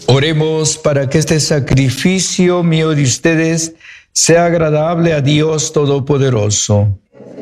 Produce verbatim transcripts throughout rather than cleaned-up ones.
Oremos para que este sacrificio mío de ustedes sea agradable a Dios Todopoderoso.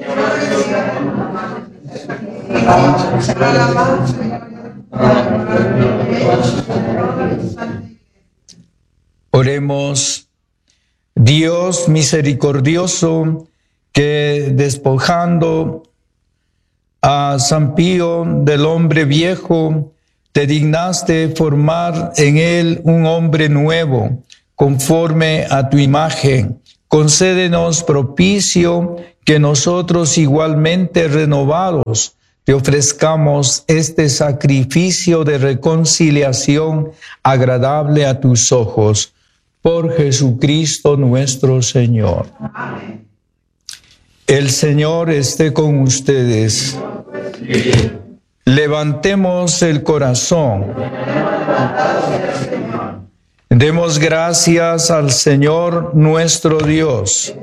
Oremos. Dios misericordioso, que despojando a San Pío del hombre viejo, te dignaste formar en él un hombre nuevo, conforme a tu imagen. Concédenos propicio que nosotros igualmente renovados te ofrezcamos este sacrificio de reconciliación agradable a tus ojos. Por Jesucristo nuestro Señor. Amén. El Señor esté con ustedes. Levantemos el corazón. Demos gracias al Señor nuestro Dios.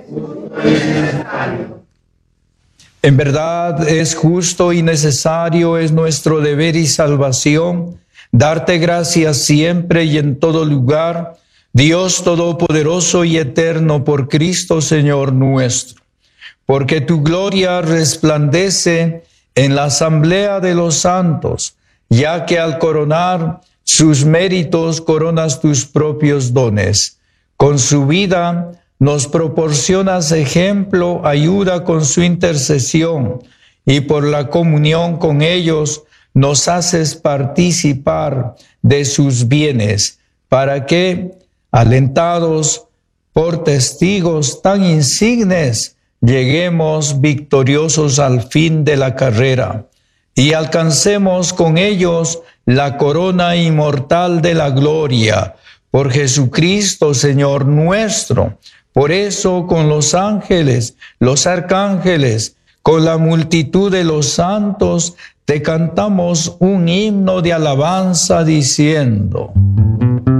En verdad es justo y necesario, es nuestro deber y salvación, darte gracias siempre y en todo lugar, Dios Todopoderoso y Eterno, por Cristo Señor nuestro, porque tu gloria resplandece en la asamblea de los santos, ya que al coronar sus méritos coronas tus propios dones. Con su vida nos proporcionas ejemplo, ayuda con su intercesión, y por la comunión con ellos nos haces participar de sus bienes, para que, alentados por testigos tan insignes, lleguemos victoriosos al fin de la carrera y alcancemos con ellos la corona inmortal de la gloria, por Jesucristo Señor nuestro. Por eso con los ángeles, los arcángeles, con la multitud de los santos, te cantamos un himno de alabanza diciendo: